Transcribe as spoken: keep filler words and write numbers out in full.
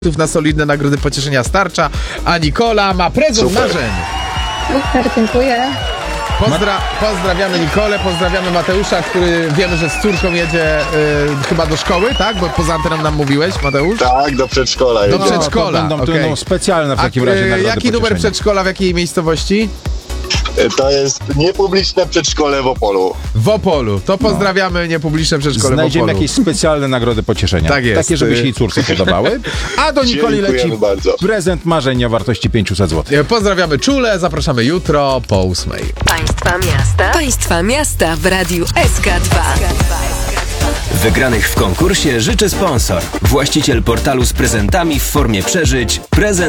Na solidne nagrody pocieszenia starcza, a Nikola ma prezent Super. marzeń. Super, dziękuję. Pozdra pozdrawiamy Nikolę, pozdrawiamy Mateusza, który wiemy, że z córką jedzie y, chyba do szkoły, tak? Bo poza anteną nam mówiłeś, Mateusz? Tak, do przedszkola. Do jedzie. przedszkola. Przedszkola, to będą, to okej. będą specjalne w A takim razie y, nagrody jaki numer pocieszenia. przedszkola, w jakiej miejscowości? To jest niepubliczne przedszkole w Opolu. W Opolu. To pozdrawiamy niepubliczne przedszkole w Znajdziemy Opolu. jakieś specjalne nagrody pocieszenia. Tak jest. Takie, żeby się jej córce podobały. A do Nikoli Dziękujemy leci bardzo. prezent marzeń o wartości pięćset złotych. Y, Pozdrawiamy czule, zapraszamy jutro po ósmej. Państwa miasta. Państwa miasta w Radiu S K dwa. Wygranych w konkursie życzy sponsor. Właściciel portalu z prezentami w formie przeżyć. Prezent